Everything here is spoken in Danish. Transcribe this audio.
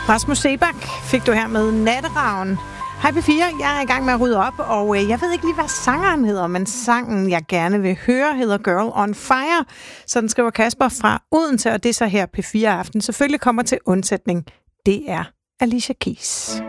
Rasmus Seebach fik du her med Natteravn. Hej P4, jeg er i gang med at rydde op, og jeg ved ikke lige, hvad sangeren hedder, men sangen, jeg gerne vil høre, hedder Girl on Fire. Så den skriver Kasper fra Odense, og det er så her P4 Aften selvfølgelig kommer til undsætning. Det er Alicia Keys.